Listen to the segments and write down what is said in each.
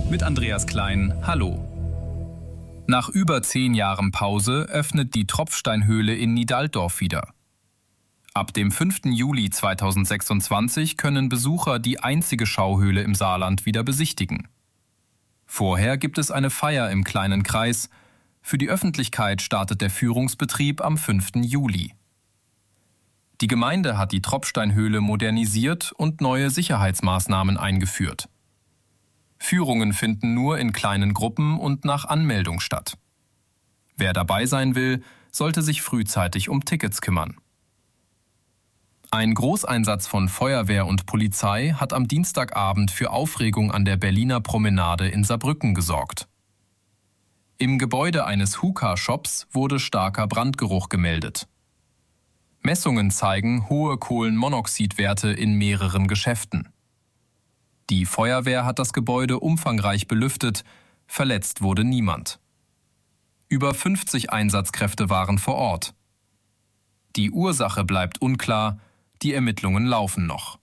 mit Andreas Klein. Hallo. Nach über 10 Jahren Pause öffnet die Tropfsteinhöhle in Nidaldorf wieder. Ab dem 5. Juli 2026 können Besucher die einzige Schauhöhle im Saarland wieder besichtigen. Vorher gibt es eine Feier im kleinen Kreis. Für die Öffentlichkeit startet der Führungsbetrieb am 5. Juli. Die Gemeinde hat die Tropfsteinhöhle modernisiert und neue Sicherheitsmaßnahmen eingeführt. Führungen finden nur in kleinen Gruppen und nach Anmeldung statt. Wer dabei sein will, sollte sich frühzeitig um Tickets kümmern. Ein Großeinsatz von Feuerwehr und Polizei hat am Dienstagabend für Aufregung an der Berliner Promenade in Saarbrücken gesorgt. Im Gebäude eines Hookah-Shops wurde starker Brandgeruch gemeldet. Messungen zeigen hohe Kohlenmonoxidwerte in mehreren Geschäften. Die Feuerwehr hat das Gebäude umfangreich belüftet, verletzt wurde niemand. Über 50 Einsatzkräfte waren vor Ort. Die Ursache bleibt unklar, die Ermittlungen laufen noch.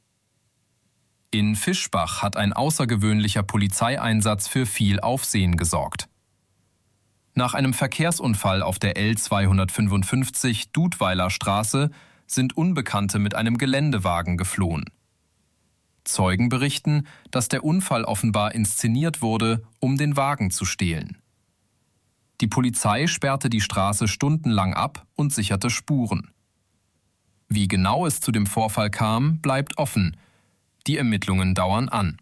In Fischbach hat ein außergewöhnlicher Polizeieinsatz für viel Aufsehen gesorgt. Nach einem Verkehrsunfall auf der L255 Dudweiler Straße sind Unbekannte mit einem Geländewagen geflohen. Zeugen berichten, dass der Unfall offenbar inszeniert wurde, um den Wagen zu stehlen. Die Polizei sperrte die Straße stundenlang ab und sicherte Spuren. Wie genau es zu dem Vorfall kam, bleibt offen. Die Ermittlungen dauern an.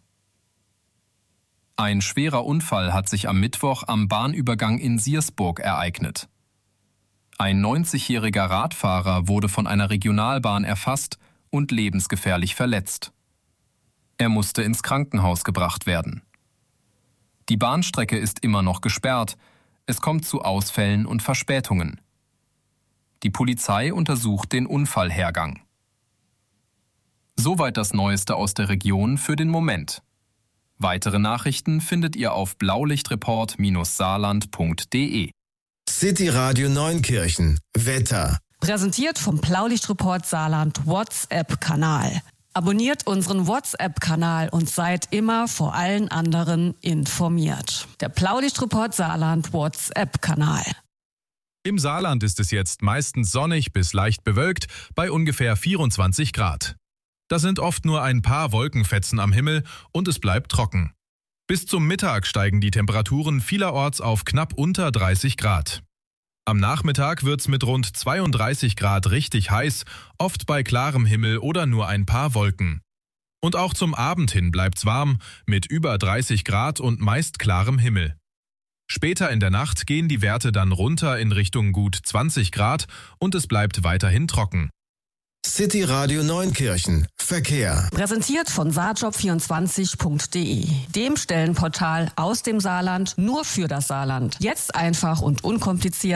Ein schwerer Unfall hat sich am Mittwoch am Bahnübergang in Siersburg ereignet. Ein 90-jähriger Radfahrer wurde von einer Regionalbahn erfasst und lebensgefährlich verletzt. Er musste ins Krankenhaus gebracht werden. Die Bahnstrecke ist immer noch gesperrt. Es kommt zu Ausfällen und Verspätungen. Die Polizei untersucht den Unfallhergang. Soweit das Neueste aus der Region für den Moment. Weitere Nachrichten findet ihr auf blaulichtreport-saarland.de. City Radio Neunkirchen. Wetter. Präsentiert vom Blaulichtreport Saarland WhatsApp-Kanal. Abonniert unseren WhatsApp-Kanal und seid immer vor allen anderen informiert. Der Blaulichtreport Saarland WhatsApp-Kanal. Im Saarland ist es jetzt meistens sonnig bis leicht bewölkt bei ungefähr 24 Grad. Das sind oft nur ein paar Wolkenfetzen am Himmel und es bleibt trocken. Bis zum Mittag steigen die Temperaturen vielerorts auf knapp unter 30 Grad. Am Nachmittag wird's mit rund 32 Grad richtig heiß, oft bei klarem Himmel oder nur ein paar Wolken. Und auch zum Abend hin bleibt's warm, mit über 30 Grad und meist klarem Himmel. Später in der Nacht gehen die Werte dann runter in Richtung gut 20 Grad und es bleibt weiterhin trocken. City Radio Neunkirchen. Verkehr. Präsentiert von saarjob24.de, dem Stellenportal aus dem Saarland nur für das Saarland. Jetzt einfach und unkompliziert